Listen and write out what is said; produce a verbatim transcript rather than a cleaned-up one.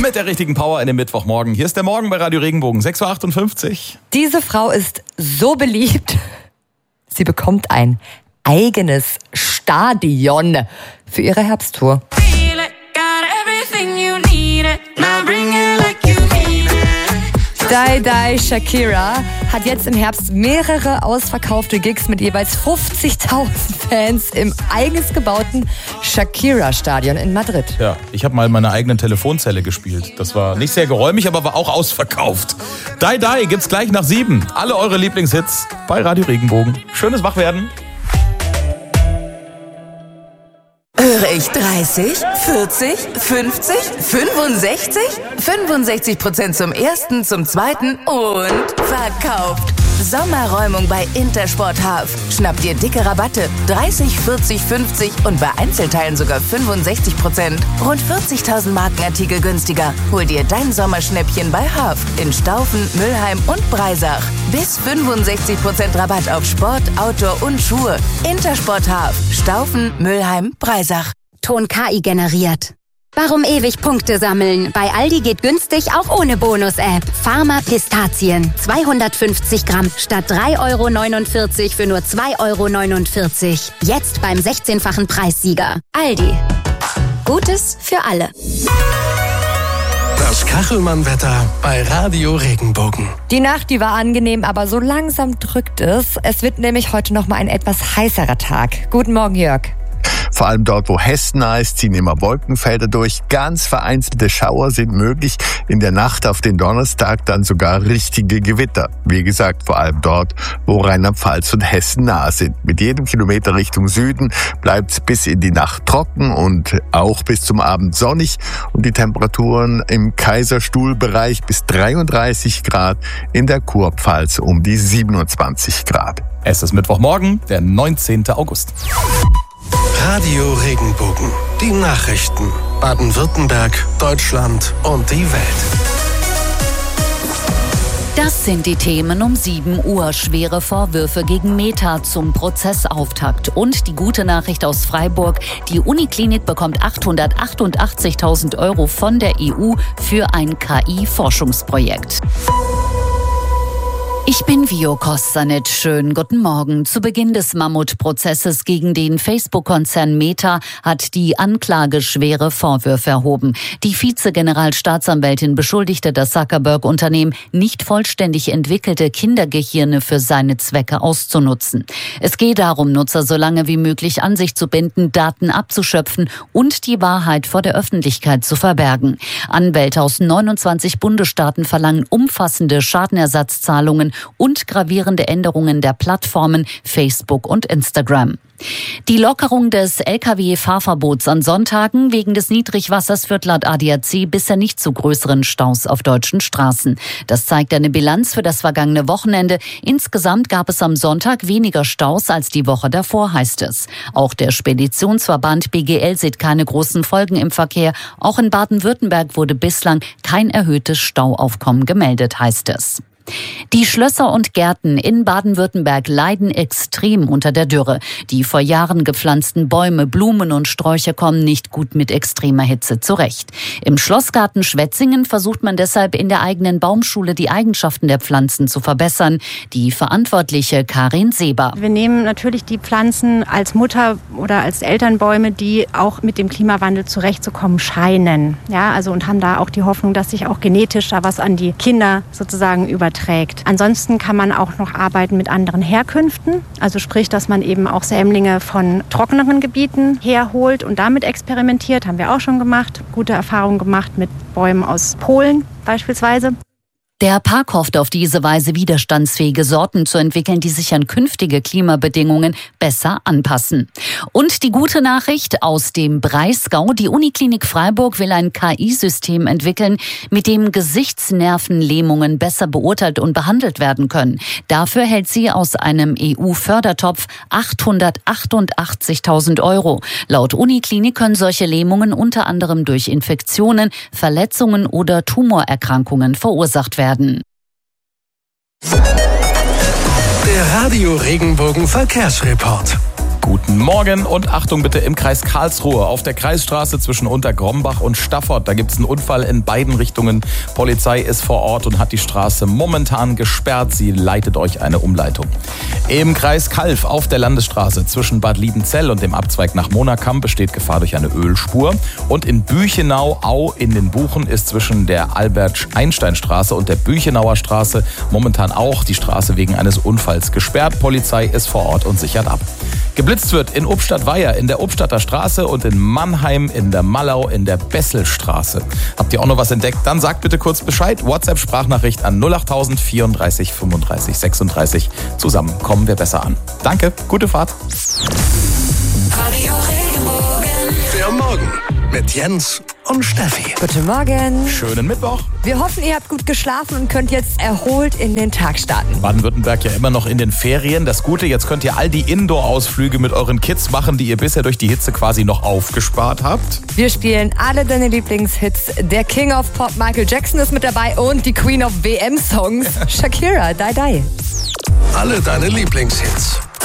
mit der richtigen Power in den Mittwochmorgen. Hier ist der Morgen bei Radio Regenbogen, sechs Uhr achtundfünfzig. Diese Frau ist so beliebt, sie bekommt ein eigenes Stadion für ihre Herbsttour. Die Die Shakira hat jetzt im Herbst mehrere ausverkaufte Gigs mit jeweils fünfzigtausend Fans im eigens gebauten Shakira-Stadion in Madrid. Ja, ich habe mal in meiner eigenen Telefonzelle gespielt. Das war nicht sehr geräumig, aber war auch ausverkauft. Die Die gibt's gleich nach sieben. Alle eure Lieblingshits bei Radio Regenbogen. Schönes Wachwerden. Höre ich dreißig, vierzig, fünfzig, fünfundsechzig? fünfundsechzig Prozent zum ersten, zum zweiten und verkauft. Sommerräumung bei Intersport Half. Schnapp dir dicke Rabatte. dreißig, vierzig, fünfzig und bei Einzelteilen sogar fünfundsechzig Prozent. Rund vierzigtausend Markenartikel günstiger. Hol dir dein Sommerschnäppchen bei Half in Staufen, Mülheim und Breisach. Bis fünfundsechzig Prozent Rabatt auf Sport, Outdoor und Schuhe. Intersport Half. Staufen, Mülheim, Breisach. Ton K I generiert. Warum ewig Punkte sammeln? Bei Aldi geht günstig auch ohne Bonus-App. Pharma Pistazien. zweihundertfünfzig Gramm statt drei Euro neunundvierzig für nur zwei Euro neunundvierzig. Jetzt beim sechzehnfachen Preissieger. Aldi. Gutes für alle. Das Kachelmann-Wetter bei Radio Regenbogen. Die Nacht, die war angenehm, aber so langsam drückt es. Es wird nämlich heute noch mal ein etwas heißerer Tag. Guten Morgen, Jörg. Vor allem dort, wo Hessen nah ist, ziehen immer Wolkenfelder durch. Ganz vereinzelte Schauer sind möglich. In der Nacht auf den Donnerstag dann sogar richtige Gewitter. Wie gesagt, vor allem dort, wo Rheinland-Pfalz und Hessen nah sind. Mit jedem Kilometer Richtung Süden bleibt es bis in die Nacht trocken und auch bis zum Abend sonnig. Und die Temperaturen im Kaiserstuhlbereich bis dreiunddreißig Grad, in der Kurpfalz um die siebenundzwanzig Grad. Es ist Mittwochmorgen, der neunzehnten August. Radio Regenbogen. Die Nachrichten. Baden-Württemberg, Deutschland und die Welt. Das sind die Themen um sieben Uhr. Schwere Vorwürfe gegen Meta zum Prozessauftakt. Und die gute Nachricht aus Freiburg. Die Uniklinik bekommt achthundertachtundachtzigtausend Euro von der E U für ein K I-Forschungsprojekt. Ich bin Vio Kostanic. Schönen guten Morgen. Zu Beginn des Mammutprozesses gegen den Facebook-Konzern Meta hat die Anklage schwere Vorwürfe erhoben. Die Vize-Generalstaatsanwältin beschuldigte das Zuckerberg-Unternehmen, nicht vollständig entwickelte Kindergehirne für seine Zwecke auszunutzen. Es gehe darum, Nutzer so lange wie möglich an sich zu binden, Daten abzuschöpfen und die Wahrheit vor der Öffentlichkeit zu verbergen. Anwälte aus neunundzwanzig Bundesstaaten verlangen umfassende Schadenersatzzahlungen und gravierende Änderungen der Plattformen Facebook und Instagram. Die Lockerung des L K W-Fahrverbots an Sonntagen wegen des Niedrigwassers führt laut A D A C bisher nicht zu größeren Staus auf deutschen Straßen. Das zeigt eine Bilanz für das vergangene Wochenende. Insgesamt gab es am Sonntag weniger Staus als die Woche davor, heißt es. Auch der Speditionsverband B G L sieht keine großen Folgen im Verkehr. Auch in Baden-Württemberg wurde bislang kein erhöhtes Stauaufkommen gemeldet, heißt es. Die Schlösser und Gärten in Baden-Württemberg leiden extrem unter der Dürre. Die vor Jahren gepflanzten Bäume, Blumen und Sträucher kommen nicht gut mit extremer Hitze zurecht. Im Schlossgarten Schwetzingen versucht man deshalb in der eigenen Baumschule die Eigenschaften der Pflanzen zu verbessern. Die Verantwortliche Karin Seber. Wir nehmen natürlich die Pflanzen als Mutter- oder als Elternbäume, die auch mit dem Klimawandel zurechtzukommen scheinen. Ja, also und haben da auch die Hoffnung, dass sich auch genetisch da was an die Kinder sozusagen überträgt. Ansonsten kann man auch noch arbeiten mit anderen Herkünften. Also sprich, dass man eben auch Sämlinge von trockeneren Gebieten herholt und damit experimentiert. Haben wir auch schon gemacht. Gute Erfahrungen gemacht mit Bäumen aus Polen beispielsweise. Der Park hofft auf diese Weise widerstandsfähige Sorten zu entwickeln, die sich an künftige Klimabedingungen besser anpassen. Und die gute Nachricht aus dem Breisgau. Die Uniklinik Freiburg will ein K I-System entwickeln, mit dem Gesichtsnervenlähmungen besser beurteilt und behandelt werden können. Dafür hält sie aus einem E U-Fördertopf achthundertachtundachtzigtausend Euro. Laut Uniklinik können solche Lähmungen unter anderem durch Infektionen, Verletzungen oder Tumorerkrankungen verursacht werden. Der Radio Regenbogen Verkehrsreport. Guten Morgen und Achtung bitte im Kreis Karlsruhe auf der Kreisstraße zwischen Untergrombach und Staffort. Da gibt es einen Unfall in beiden Richtungen. Polizei ist vor Ort und hat die Straße momentan gesperrt. Sie leitet euch eine Umleitung. Im Kreis Calw auf der Landesstraße zwischen Bad Liebenzell und dem Abzweig nach Monakamp besteht Gefahr durch eine Ölspur. Und in Büchenau, Au in den Buchen, ist zwischen der Albert-Einstein-Straße und der Büchenauer Straße momentan auch die Straße wegen eines Unfalls gesperrt. Polizei ist vor Ort und sichert ab. Geblitzt wird in Obstadt-Weiher in der Obstadter Straße und in Mannheim in der Mallau in der Besselstraße. Habt ihr auch noch was entdeckt? Dann sagt bitte kurz Bescheid. WhatsApp-Sprachnachricht an null acht null null vierunddreißig fünfunddreißig sechsunddreißig. Zusammen kommen wir besser an. Danke, gute Fahrt. Radio Regenbogen. Der Morgen mit Jens und Steffi. Guten Morgen. Schönen Mittwoch. Wir hoffen, ihr habt gut geschlafen und könnt jetzt erholt in den Tag starten. Baden-Württemberg ja immer noch in den Ferien. Das Gute, jetzt könnt ihr all die Indoor-Ausflüge mit euren Kids machen, die ihr bisher durch die Hitze quasi noch aufgespart habt. Wir spielen alle deine Lieblingshits. Der King of Pop Michael Jackson ist mit dabei und die Queen of W M-Songs Shakira, Die Die. Alle deine Lieblingshits.